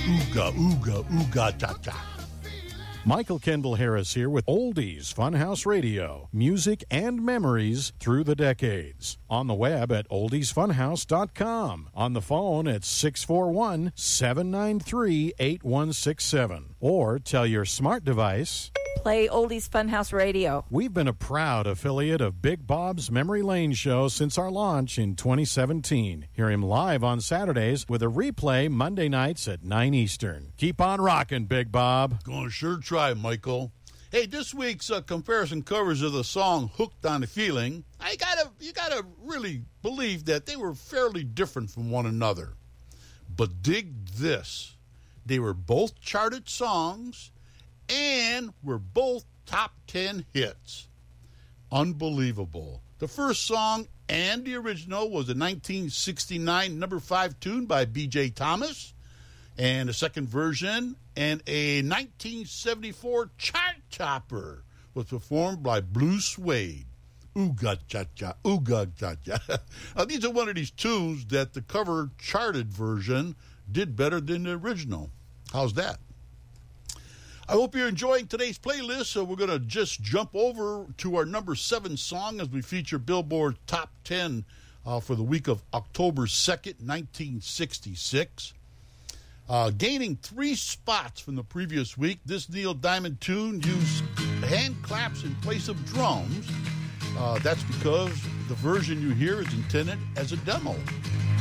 Ooga, ooga, ooga, cha-cha. Michael Kendall Harris here with Oldies Funhouse Radio. Music and memories through the decades. On the web at oldiesfunhouse.com. On the phone at 641-793-8167. Or tell your smart device, play Oldies Funhouse Radio. We've been a proud affiliate of Big Bob's Memory Lane Show since our launch in 2017. Hear him live on Saturdays with a replay Monday nights at 9 Eastern. Keep on rocking, Big Bob. Gonna sure try, Michael. Hey, this week's comparison covers of the song Hooked on a Feeling, you gotta really believe that they were fairly different from one another. But dig this. They were both charted songs and were both top 10 hits. Unbelievable. The first song and the original was a 1969 number 5 tune by B.J. Thomas, and the second version and a 1974 chart topper was performed by Blue Suede. Ooga cha-cha, ooga cha-cha. Now, these are one of these tunes that the cover charted version did better than the original. How's that? I hope you're enjoying today's playlist, so we're going to just jump over to our number 7 song as we feature Billboard Top 10 for the week of October 2nd, 1966. Gaining 3 spots from the previous week, this Neil Diamond tune used hand claps in place of drums. That's because the version you hear is intended as a demo.